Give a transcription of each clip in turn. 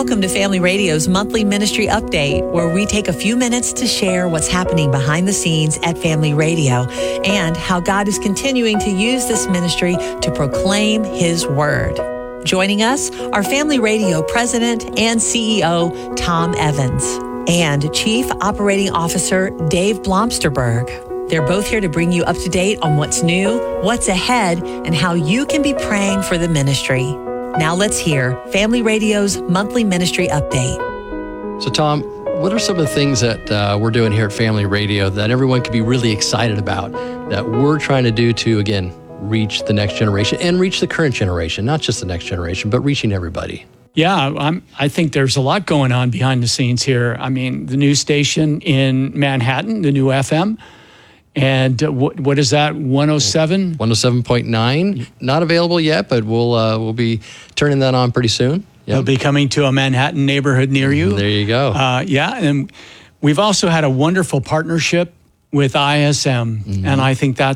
Welcome to Family Radio's monthly ministry update, where we take a few minutes to share what's happening behind the scenes at Family Radio and how God is continuing to use this ministry to proclaim His Word. Joining us are Family Radio President and CEO Tom Evans and Chief Operating Officer Dave Blomsterberg. They're both here to bring you up to date on what's new, what's ahead, and how you can be praying for the ministry. Now let's hear Family Radio's monthly ministry update. So Tom, what are some of the things that we're doing here at Family Radio that everyone can be really excited about, that we're trying to do to, again, reach the next generation and reach the current generation, not just the next generation, but reaching everybody? Yeah, I think there's a lot going on behind the scenes here. I mean, the news station in Manhattan, the new FM, and what is that, 107? 107.9, not available yet, but we'll be turning that on pretty soon. Yep. It'll be coming to a Manhattan neighborhood near you. There you go. Yeah, and we've also had a wonderful partnership with ISM, and I think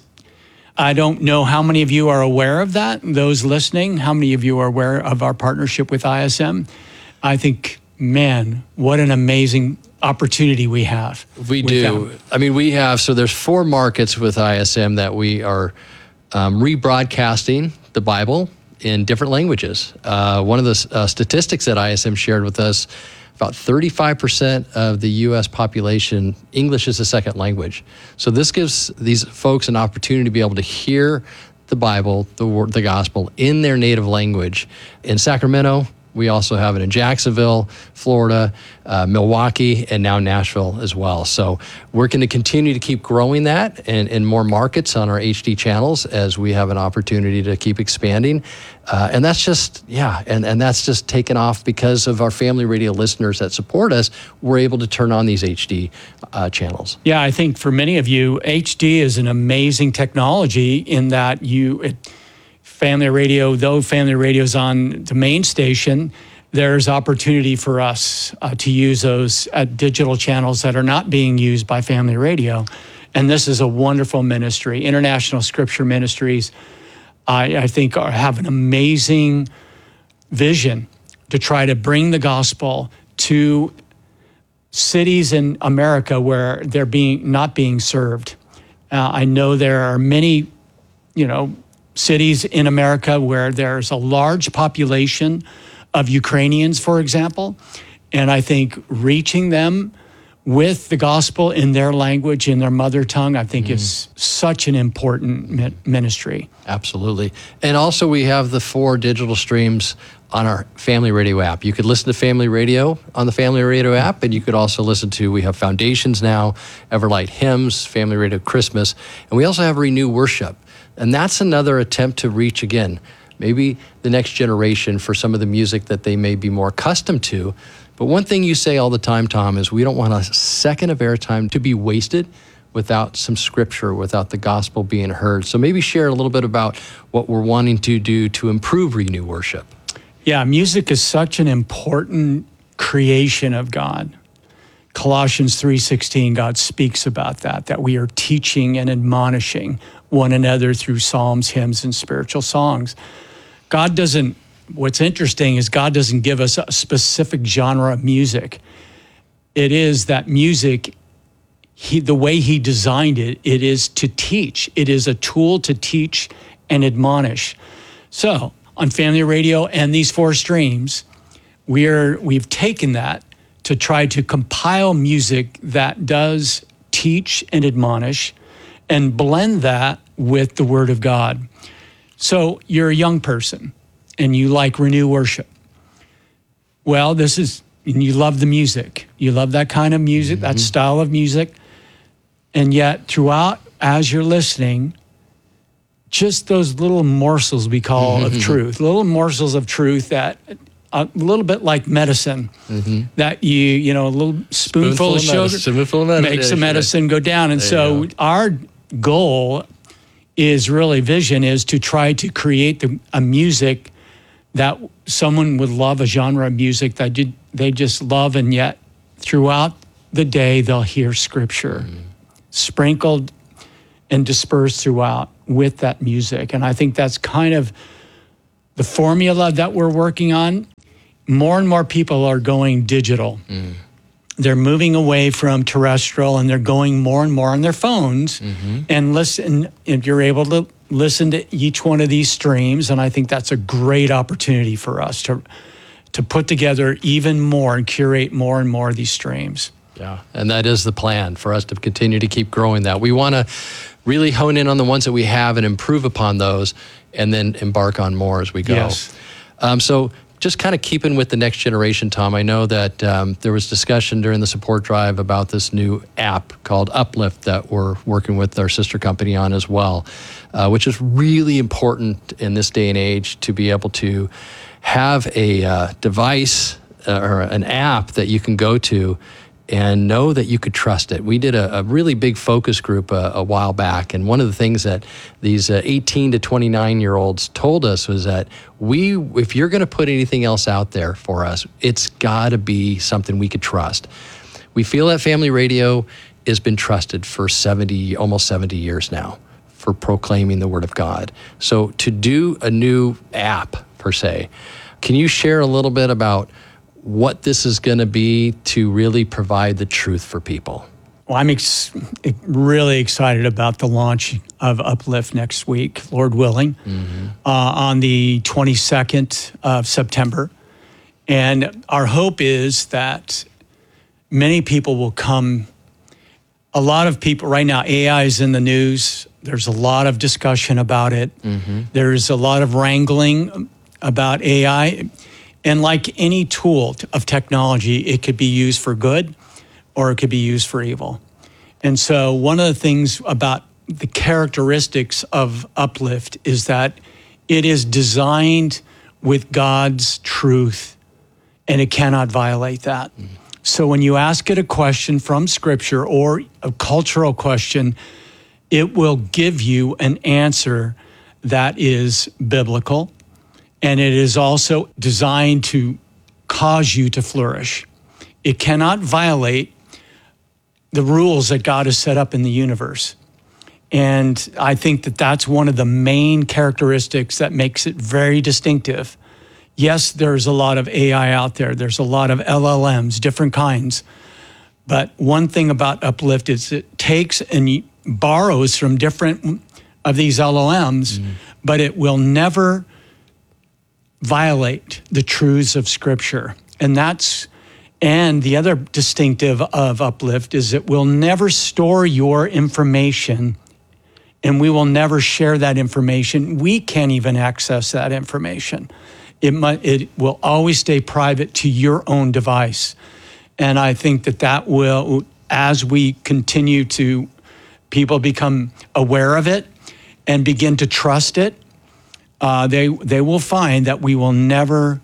I don't know how many of you are aware of that, those listening, how many of you are aware of our partnership with ISM. I think, man, what an amazing opportunity we have. We do. Them. I mean, so there's 4 markets with ISM that we are rebroadcasting the Bible in different languages. One of the statistics that ISM shared with us, about 35% of the U.S. population, English is a second language. So this gives these folks an opportunity to be able to hear the Bible, the gospel, in their native language. In Sacramento, we also have it in Jacksonville, Florida, Milwaukee, and now Nashville as well. So we're going to continue to keep growing that in more markets on our HD channels as we have an opportunity to keep expanding. And that's just, and that's just taken off because of our Family Radio listeners that support us. We're able to turn on these HD channels. Yeah, I think for many of you, HD is an amazing technology in that Family Radio, though Family Radio is on the main station, there's opportunity for us to use those digital channels that are not being used by Family Radio. And this is a wonderful ministry. International Scripture Ministries, I think, have an amazing vision to try to bring the gospel to cities in America where they're not being served. I know there are many, cities in America where there's a large population of Ukrainians, for example, and I think reaching them with the gospel in their language, in their mother tongue, I think is such an important ministry. Absolutely. And also we have the 4 digital streams on our Family Radio app. You could listen to Family Radio on the Family Radio app, and you could also we have Foundations now, Everlight Hymns, Family Radio Christmas, and we also have Renew Worship. And that's another attempt to reach, again, maybe the next generation for some of the music that they may be more accustomed to. But one thing you say all the time, Tom, is we don't want a second of airtime to be wasted without some scripture, without the gospel being heard. So maybe share a little bit about what we're wanting to do to improve Renew Worship. Yeah, music is such an important creation of God. Colossians 3:16, God speaks about that we are teaching and admonishing one another through psalms, hymns, and spiritual songs. What's interesting is God doesn't give us a specific genre of music. It is that music, the way He designed it, it is to teach. It is a tool to teach and admonish. So on Family Radio and these 4 streams, we've taken that to try to compile music that does teach and admonish and blend that with the Word of God. So you're a young person and you like Renew Worship. Well, and you love the music. You love that kind of music, that style of music. And yet throughout, as you're listening, just those little morsels we call of truth, little morsels of truth that a little bit like medicine, that a little spoonful of sugar makes the medicine go down. And so our goal vision is to try to create a music that someone would love, a genre of music that they just love, and yet throughout the day they'll hear scripture sprinkled and dispersed throughout with that music. And I think that's kind of the formula that we're working on. more and more people are going digital. They're moving away from terrestrial, and they're going more and more on their phones and listen. If you're able to listen to each one of these streams, and I think that's a great opportunity for us to put together even more and curate more and more of these streams. Yeah, and that is the plan for us to continue to keep growing that. We want to really hone in on the ones that we have and improve upon those, and then embark on more as we go. Yes. So just kind of keeping with the next generation, Tom, I know that there was discussion during the support drive about this new app called Uplift that we're working with our sister company on as well, which is really important in this day and age to be able to have a device or an app that you can go to and know that you could trust it. We did a really big focus group a while back, and one of the things that these 18 to 29-year-olds told us was that if you're going to put anything else out there for us, it's got to be something we could trust. We feel that Family Radio has been trusted for almost 70 years now for proclaiming the Word of God. So to do a new app, per se, can you share a little bit about what this is going to be to really provide the truth for people? Well, I'm really excited about the launch of Uplift next week, Lord willing, on the 22nd of September. And our hope is that many people will come. A lot of people right now, AI is in the news. There's a lot of discussion about it. There's a lot of wrangling about AI. And like any tool of technology, it could be used for good or it could be used for evil. And so one of the things about the characteristics of Uplift is that it is designed with God's truth, and it cannot violate that. So when you ask it a question from Scripture or a cultural question, it will give you an answer that is biblical. And it is also designed to cause you to flourish. It cannot violate the rules that God has set up in the universe. And I think that that's one of the main characteristics that makes it very distinctive. Yes, there's a lot of AI out there. There's a lot of LLMs, different kinds. But one thing about Uplift is it takes and borrows from different of these LLMs, but it will never violate the truths of Scripture. And the other distinctive of Uplift is it will never store your information, and we will never share that information. We can't even access that information. It will always stay private to your own device. And I think that will, as we continue to, people become aware of it and begin to trust it, they will find that we will never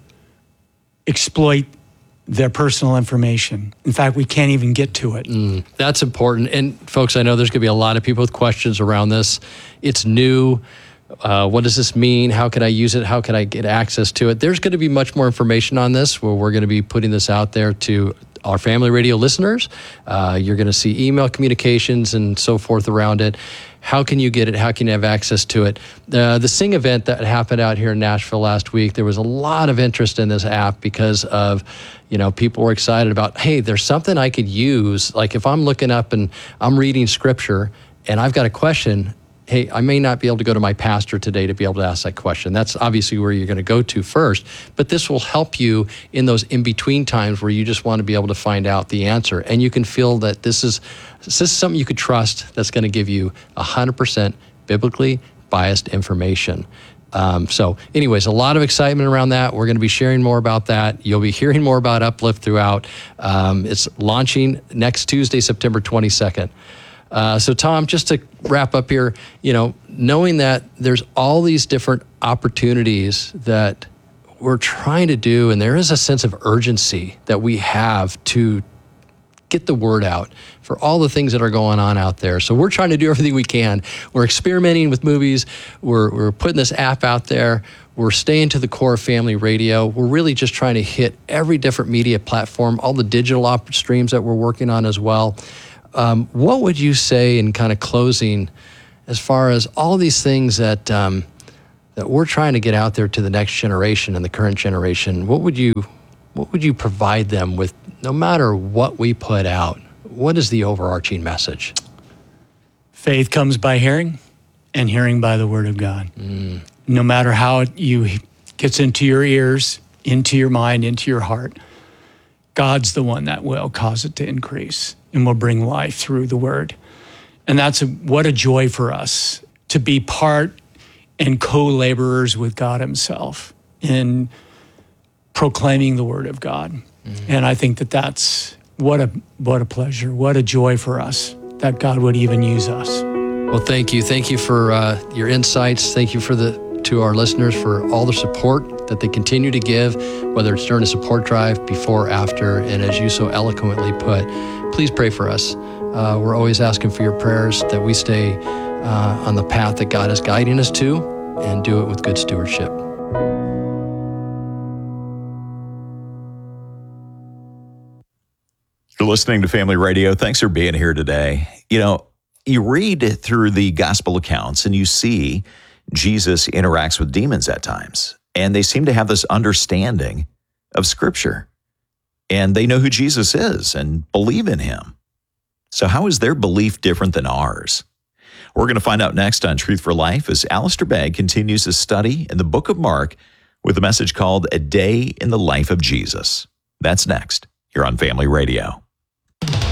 exploit their personal information. In fact, we can't even get to it. That's important. And folks, I know there's going to be a lot of people with questions around this. It's new. What does this mean? How can I use it? How can I get access to it? There's going to be much more information on this, where we're going to be putting this out there to our Family Radio listeners. You're going to see email communications and so forth around it. How can you get it? How can you have access to it? The Sing event that happened out here in Nashville last week, there was a lot of interest in this app because of, people were excited about, hey, there's something I could use. Like if I'm looking up and I'm reading Scripture and I've got a question, hey, I may not be able to go to my pastor today to be able to ask that question. That's obviously where you're going to go to first. But this will help you in those in-between times where you just want to be able to find out the answer. And you can feel that this is something you could trust that's going to give you 100% biblically biased information. So anyways, a lot of excitement around that. We're going to be sharing more about that. You'll be hearing more about Uplift throughout. It's launching next Tuesday, September 22nd. So Tom, just to wrap up here, knowing that there's all these different opportunities that we're trying to do, and there is a sense of urgency that we have to get the word out for all the things that are going on out there. So we're trying to do everything we can. We're experimenting with movies. We're putting this app out there. We're staying to the core of Family Radio. We're really just trying to hit every different media platform, all the digital streams that we're working on as well. What would you say in kind of closing, as far as all these things that that we're trying to get out there to the next generation and the current generation? What would you what would you provide them with no matter what we put out? What is the overarching message? Faith comes by hearing, and hearing by the word of God. No matter how it gets into your ears, into your mind, into your heart, God's the one that will cause it to increase and will bring life through the word. And what a joy for us to be part and co-laborers with God himself in proclaiming the word of God. And I think that's what a pleasure, what a joy for us that God would even use us. Well, thank you. Thank you for your insights. Thank you to our listeners for all the support that they continue to give, whether it's during a support drive, before, after, and as you so eloquently put, please pray for us. We're always asking for your prayers that we stay on the path that God is guiding us to and do it with good stewardship. You're listening to Family Radio. Thanks for being here today. You read through the gospel accounts and you see Jesus interacts with demons at times, and they seem to have this understanding of Scripture, and they know who Jesus is and believe in him. So how is their belief different than ours? We're going to find out next on Truth for Life as Alistair Begg continues his study in the book of Mark with a message called A Day in the Life of Jesus. That's next here on Family Radio.